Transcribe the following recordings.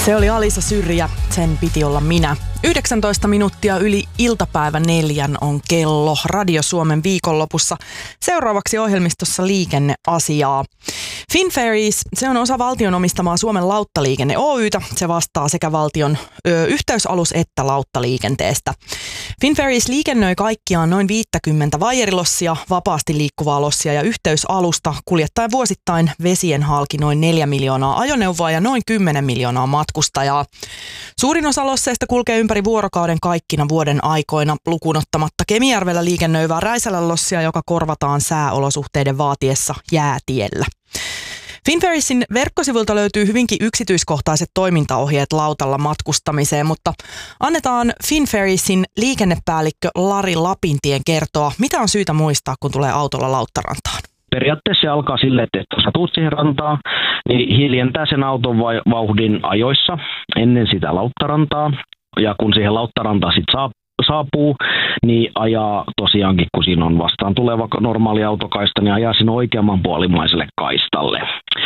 Se oli Alisa Syrjä, sen piti olla minä. 19 minuuttia yli iltapäivä 4 on kello Radio Suomen viikonlopussa. Seuraavaksi ohjelmistossa liikenneasiaa. Finferries, se on osa valtion omistamaa Suomen lauttaliikenne Oy:tä. Se vastaa sekä valtion yhteysalus- että lauttaliikenteestä. Finferries liikennöi kaikkiaan noin 50 vaijerilossia, vapaasti liikkuvaa lossia ja yhteysalusta, kuljettaen vuosittain vesien halki noin 4 miljoonaa ajoneuvoa ja noin 10 miljoonaa matkustajaa. Suurin osa losseista kulkee ympäri vuorokauden kaikkina vuoden aikoina, lukuun ottamatta Kemijärvellä liikennöivää Räisälän lossia, joka korvataan sääolosuhteiden vaatiessa jäätiellä. Finferriesin verkkosivuilta löytyy hyvinkin yksityiskohtaiset toimintaohjeet lautalla matkustamiseen, mutta annetaan Finferriesin liikennepäällikkö Lari Lapintien kertoa, mitä on syytä muistaa, kun tulee autolla lauttarantaan. Periaatteessa se alkaa silleen, että jos sä tuut siihen rantaan, niin hiljentää sen auton vauhdin ajoissa ennen sitä lauttarantaa. Ja kun siihen lauttarantaan sitten saapuu, niin ajaa tosiaankin, kun siinä on vastaan tuleva normaali autokaista, niin ajaa sinne oikeammanpuolimmaiselle kaistalle.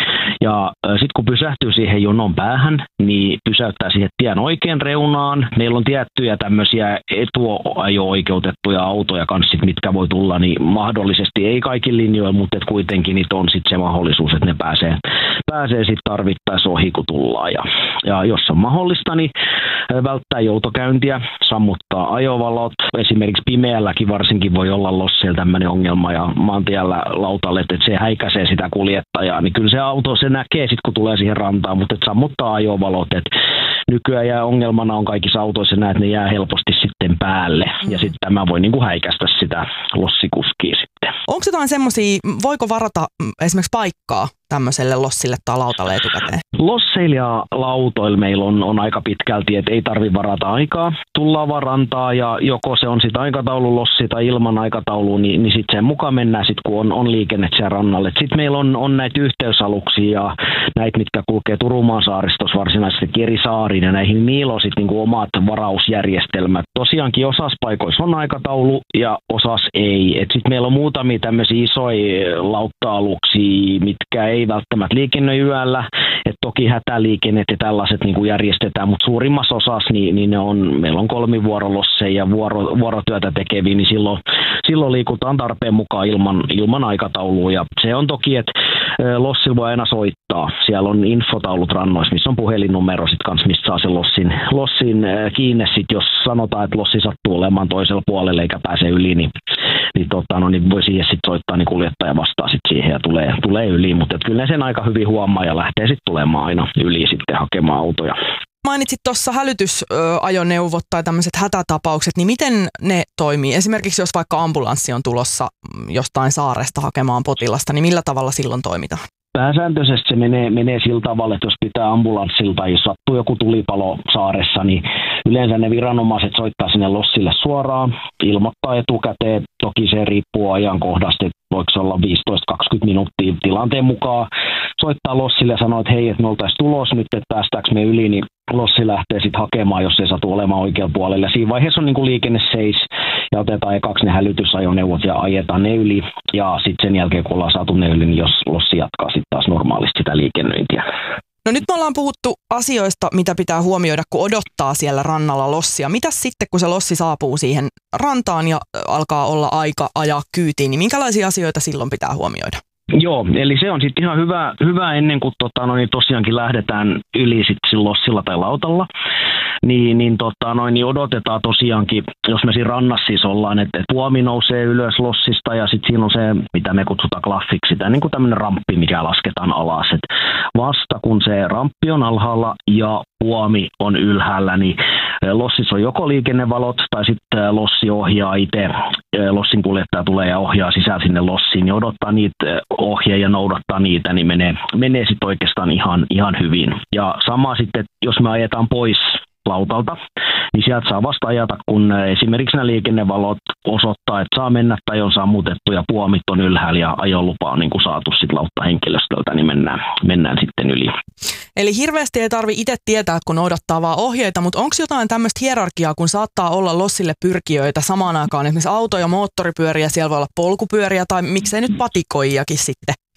Ja sitten kun pysähtyy siihen jonon päähän, niin pysäyttää siihen tien oikean reunaan. Meillä on tiettyjä tämmöisiä etuajo-oikeutettuja autoja kanssa, mitkä voi tulla, niin mahdollisesti ei kaikki linjoilla, mutta kuitenkin niitä on sitten se mahdollisuus, että ne pääsee sitten tarvittaessa ohi, kun tullaan. Ja jos on mahdollista, niin välttää joutokäyntiä, sammuttaa ajovalot. Esimerkiksi pimeälläkin varsinkin voi olla losseilla tämmöinen ongelma ja maantiellä lautalle, että se häikäisee sitä kuljettajaa. Niin kyllä se auto se näkee sitten, kun tulee siihen rantaan, mutta sammuttaa ajovalot. Nykyään ongelmana on kaikissa autoissa näet, että ne jää helposti sitten päälle. Ja sitten tämä voi niinku häikäistä sitä lossikuskia sitten. Onko jotain semmoisia, voiko varata esimerkiksi paikkaa tämmöiselle lossille tai lautalle etukäteen? Losseilla ja lautoilla meillä on aika pitkälti, että ei tarvitse varata aikaa. Tullaan varantaa ja joko se on sitten aikataululossi tai ilman aikataulua, niin sitten sen mukaan mennään sitten, kun on liikenne siellä rannalle. Sitten meillä on näitä yhteysaluksia ja näitä, mitkä kulkee Turunmaan saaristossa varsinaisesti Kerisaariin ja näihin, niillä on sitten niinku omat varausjärjestelmät. Tosiaankin osassa paikoissa on aikataulu ja osassa ei. Sitten meillä on muutamia tämmöisiä isoja lautta-aluksia, mitkä ei välttämättä liikennöi yöllä. Toki hätäliikennet ja tällaiset niin kuin järjestetään, mutta suurimmassa osassa niin meillä on kolmivuorolosseja ja vuorotyötä tekeviä, niin silloin liikutaan tarpeen mukaan ilman aikataulua. Ja se on toki, että lossilla voi aina soittaa. Siellä on infotaulut rannoissa, missä on puhelinnumero sit kans, mistä saa sen lossin kiinni. Sit jos sanotaan, että lossi sattuu olemaan toisella puolella eikä pääse yli, niin voi siihen sitten soittaa, niin kuljettaja vastaa sit siihen ja tulee yli. Mutta kyllä sen aika hyvin huomaa ja lähtee sitten tulemaan aina yli sitten hakemaan autoja. Mainitsit tuossa hälytysajoneuvot tai tämmöiset hätätapaukset, niin miten ne toimii? Esimerkiksi jos vaikka ambulanssi on tulossa jostain saaresta hakemaan potilasta, niin millä tavalla silloin toimitaan? Pääsääntöisesti se menee sillä tavalla, että jos pitää ambulanssilta tai jos sattuu joku tulipalo saaressa, niin yleensä ne viranomaiset soittaa sinne lossille suoraan, ilmoittaa etukäteen. Toki se riippuu ajankohdasta, että voiko se olla 15-20 minuuttia tilanteen mukaan. Soittaa lossille ja sanoo, että hei, että me oltaisiin tulos nyt, että päästäänkö me yli, niin lossi lähtee sitten hakemaan, jos ei satu olemaan oikealla puolella. Siinä vaiheessa on niin kuin liikenne seis ja otetaan ekaksi ne hälytysajoneuvot ja ajetaan ne yli. Ja sitten sen jälkeen, kun ollaan saatu ne yli, niin jos lossi jatkaa sitten taas normaalisti sitä liikennöintiä. No nyt me ollaan puhuttu asioista, mitä pitää huomioida, kun odottaa siellä rannalla lossia. Mitäs sitten, kun se lossi saapuu siihen rantaan ja alkaa olla aika ajaa kyytiin, niin minkälaisia asioita silloin pitää huomioida? Joo, eli se on sitten ihan hyvä ennen kuin tosiaankin lähdetään yli sitten lossilla tai lautalla. Niin odotetaan tosiaankin, jos me siinä rannassa siis ollaan, että puomi nousee ylös lossista ja sitten siinä on se, mitä me kutsutaan klaffiksi, sitä niin kuin tämmöinen ramppi, mikä lasketaan alas. Et vasta kun se ramppi on alhaalla ja puomi on ylhäällä, niin lossissa on joko liikennevalot tai sitten lossi ohjaa itse. Lossin kuljettaja tulee ja ohjaa sisään sinne lossiin, niin odottaa niitä ohjeja ja noudattaa niitä, niin menee sitten oikeastaan ihan hyvin. Ja sama sitten, jos me ajetaan pois lautalta, niin sieltä saa vasta ajata, kun esimerkiksi nämä liikennevalot osoittaa, että saa mennä tai on sammutettu ja puomit on ylhäällä ja ajolupa on niin kuin saatu sitten lauttahenkilöstöltä, niin mennään sitten yli. Eli hirveästi ei tarvitse itse tietää, kun noudattaa vaan ohjeita, mutta onko jotain tämmöistä hierarkiaa, kun saattaa olla lossille pyrkijöitä samaan aikaan, esimerkiksi auto- ja moottoripyöriä, siellä voi olla polkupyöriä tai miksei nyt patikoijakin sitten?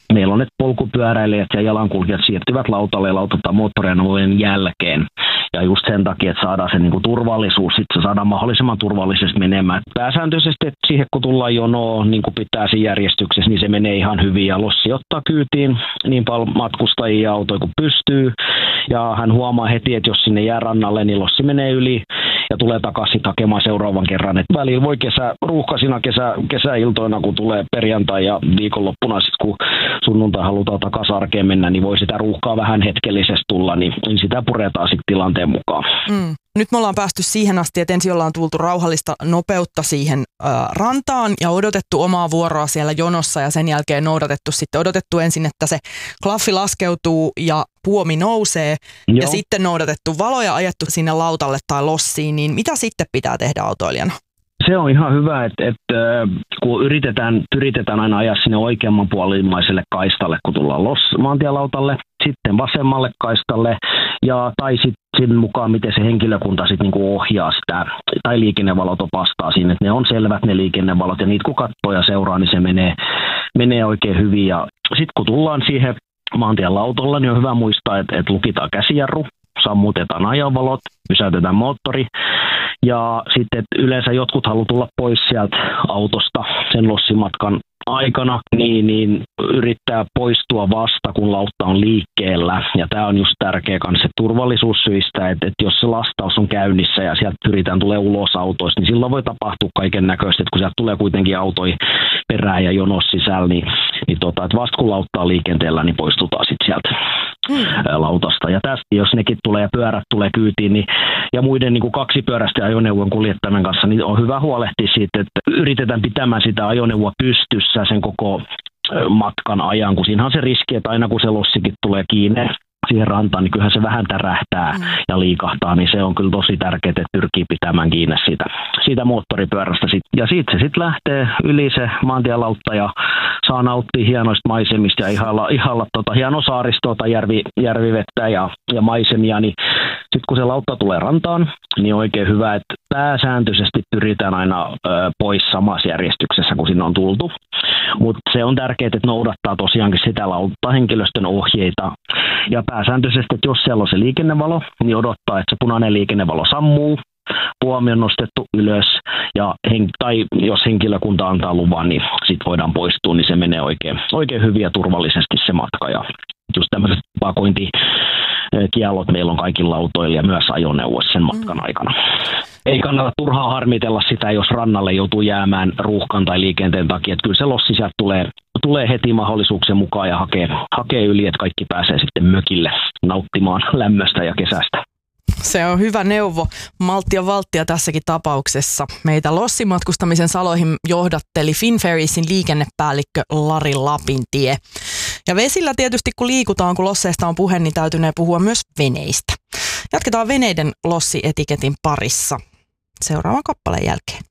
meillä on, että polkupyöräilijät ja jalankulkijat siirtyvät lautalle ja lautetaan moottoriajoneuvojen jälkeen. Ja just sen takia, että saadaan se niin kuin turvallisuus, sitten se saadaan mahdollisimman turvallisesti menemään. Pääsääntöisesti, että siihen kun tullaan jonoon, niin kuin pitää siinä järjestyksessä, niin se menee ihan hyvin. Ja lossi ottaa kyytiin niin paljon matkustajia ja autoja kuin pystyy. Ja hän huomaa heti, että jos sinne jää rannalle, niin lossi menee yli ja tulee takaisin hakemaan seuraavan kerran. Et välillä voi ruuhkaisina kesäiltoina, kun tulee perjantai ja viikonloppuna, sit kun sunnuntai halutaan takaisin arkeen mennä, niin voi sitä ruuhkaa vähän hetkellisesti tulla, niin sitä puretaan sitten tilanteen mukaan. Nyt me ollaan päästy siihen asti, että ensin ollaan tultu rauhallista nopeutta siihen rantaan ja odotettu omaa vuoroa siellä jonossa ja sen jälkeen odotettu ensin, että se klaffi laskeutuu ja puomi nousee. Joo. Ja sitten noudatettu valoja ajettu sinne lautalle tai lossiin, niin mitä sitten pitää tehdä autoilijana? Se on ihan hyvä, että kun yritetään aina ajaa sinne oikeamman puolimmaiselle kaistalle, kun tullaan maantielautalle, sitten vasemmalle kaistalle tai sitten mukaan, miten se henkilökunta sitten niinku ohjaa sitä, tai liikennevalot opastaa siinä, että ne on selvät ne liikennevalot, ja niitä kun katsoo ja seuraa, niin se menee oikein hyvin. Ja sitten kun tullaan siihen maantielautalla, niin on hyvä muistaa, että lukitaan käsijarru, sammutetaan ajovalot, pysäytetään moottori. Ja sitten yleensä jotkut haluaa tulla pois sieltä autosta sen lossimatkan aikana, niin yrittää poistua vasta, kun lautta on liikkeellä. Ja tämä on just tärkeä kanssa turvallisuussyistä, että jos se lastaus on käynnissä ja sieltä pyritään tulemaan ulos autoista, niin silloin voi tapahtua kaiken näköistä, että kun sieltä tulee kuitenkin autoja perään ja jonos sisällä, niin että vasta kun lautta on liikenteellä, niin poistutaan sitten sieltä lautasta. Ja tästä, jos nekin tulee ja pyörät tulee kyytiin, niin, ja muiden niin kuin kaksipyöräisten ajoneuvon kuljettajan kanssa, niin on hyvä huolehtia siitä, että yritetään pitämään sitä ajoneuvoa pystyssä sen koko matkan ajan, kun siinä on se riski, että aina kun se lossikin tulee kiinni siihen rantaan, niin kyllähän se vähän tärähtää ja liikahtaa, niin se on kyllä tosi tärkeää, että pyrkii pitämään kiinni siitä moottoripyörästä. Ja siitä se sitten lähtee yli se maantielautta ja saa nauttia hienoista maisemista ja ihalla hienoa saaristoa tai järvivettä ja maisemia, niin sitten kun se lautta tulee rantaan, niin oikein hyvä, että pääsääntöisesti pyritään aina pois samassa järjestyksessä, kun sinne on tultu. Mutta se on tärkeää, että noudattaa tosiaankin sitä lautahenkilöstön ohjeita. Ja pääsääntöisesti, että jos siellä on se liikennevalo, niin odottaa, että se punainen liikennevalo sammuu, puomi on nostettu ylös, tai jos henkilökunta antaa luvan, niin sitten voidaan poistua, niin se menee oikein hyvin ja turvallisesti se matka. Ja just tämmöiset pakointikiellot meillä on kaikilla autoilla ja myös ajoneuvoissa sen matkan aikana. Ei kannata turhaa harmitella sitä, jos rannalle joutuu jäämään ruuhkan tai liikenteen takia. Että kyllä se lossi sieltä tulee heti mahdollisuuksien mukaan ja hakee yli, että kaikki pääsee sitten mökille nauttimaan lämmöstä ja kesästä. Se on hyvä neuvo. Malttia valttia tässäkin tapauksessa. Meitä lossimatkustamisen saloihin johdatteli Finferriesin liikennepäällikkö Lari Lapintie. Ja vesillä tietysti kun liikutaan, kun losseista on puhe, niin täytynee puhua myös veneistä. Jatketaan veneiden lossietiketin parissa seuraavan kappaleen jälkeen.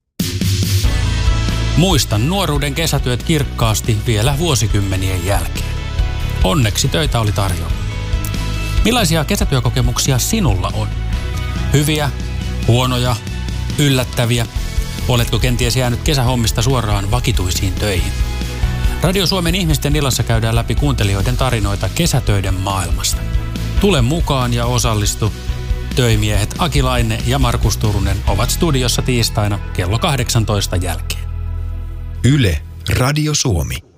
Muistan nuoruuden kesätyöt kirkkaasti vielä vuosikymmenien jälkeen. Onneksi töitä oli tarjolla. Millaisia kesätyökokemuksia sinulla on? Hyviä, huonoja, yllättäviä? Oletko kenties jäänyt kesähommista suoraan vakituisiin töihin? Radio Suomen ihmisten illassa käydään läpi kuuntelijoiden tarinoita kesätöiden maailmasta. Tule mukaan ja osallistu. Töimiehet Aki Laine ja Markus Turunen ovat studiossa tiistaina kello 18 jälkeen. Yle, Radio Suomi.